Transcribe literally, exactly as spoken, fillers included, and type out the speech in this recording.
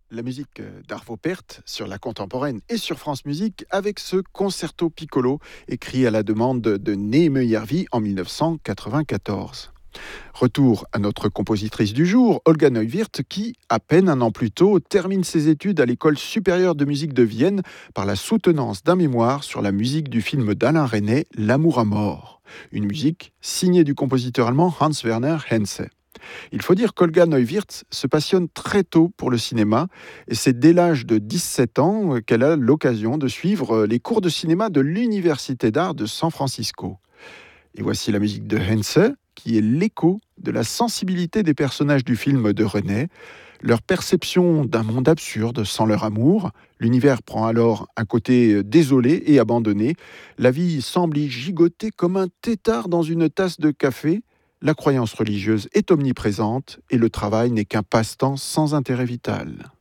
La musique d'Arvo Pärt sur la contemporaine et sur France Musique avec ce concerto piccolo écrit à la demande de Neeme Järvi en mille neuf cent quatre-vingt-quatorze. Retour à notre compositrice du jour, Olga Neuwirth, qui, à peine un an plus tôt, termine ses études à l'École supérieure de musique de Vienne par la soutenance d'un mémoire sur la musique du film d'Alain Resnais, L'amour à mort. Une musique signée du compositeur allemand Hans Werner Henze. Il faut dire qu'Olga Neuwirth se passionne très tôt pour le cinéma et c'est dès l'âge de dix-sept ans qu'elle a l'occasion de suivre les cours de cinéma de l'Université d'art de San Francisco. Et voici la musique de Henze, qui est l'écho de la sensibilité des personnages du film de Resnais, leur perception d'un monde absurde sans leur amour. L'univers prend alors un côté désolé et abandonné. La vie semble y gigoter comme un tétard dans une tasse de café. La croyance religieuse est omniprésente et le travail n'est qu'un passe-temps sans intérêt vital.